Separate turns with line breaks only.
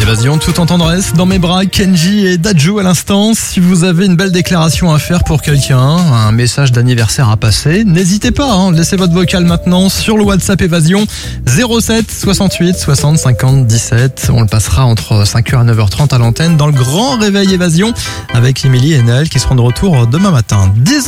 Évasion tout en tendresse, dans mes bras, Kenji et Dadju à l'instant. Si vous avez une belle déclaration à faire pour quelqu'un, un message d'anniversaire à passer, n'hésitez pas, laissez votre vocal maintenant sur le WhatsApp Évasion 07 68 60 50 17. On le passera entre 5h et 9h30 à l'antenne dans le grand réveil Évasion avec Émilie et Naël qui seront de retour demain matin.